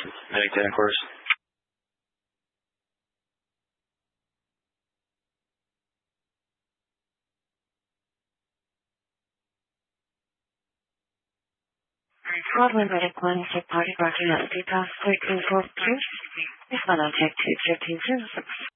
Make that course. Broadway Medic 1, check party parking lot, details 1342. This one I'll check 21306.